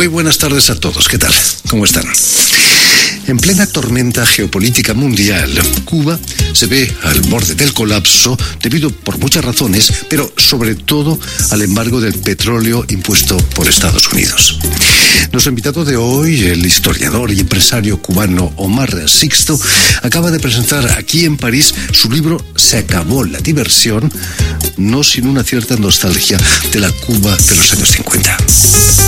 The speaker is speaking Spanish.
Muy buenas tardes a todos. ¿Qué tal? ¿Cómo están? En plena tormenta geopolítica mundial, Cuba se ve al borde del colapso debido por muchas razones, pero sobre todo al embargo del petróleo impuesto por Estados Unidos. Nuestro invitado de hoy, el historiador y empresario cubano Omar Sixto, acaba de presentar aquí en París su libro Se acabó la diversión, no sin una cierta nostalgia de la Cuba de los años 50.